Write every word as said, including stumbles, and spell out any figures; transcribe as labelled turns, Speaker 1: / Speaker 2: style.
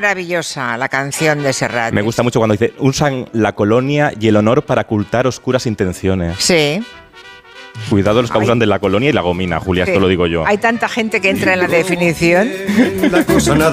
Speaker 1: maravillosa la canción de Serrat.
Speaker 2: Me gusta mucho cuando dice, usan la colonia y el honor para ocultar oscuras intenciones.
Speaker 1: Sí.
Speaker 2: Cuidado los que
Speaker 1: Ay.
Speaker 2: abusan de la colonia y la gomina, Julia,
Speaker 1: Sí.
Speaker 2: esto lo digo yo.
Speaker 1: Hay tanta gente que entra en la definición.
Speaker 3: La cosa nada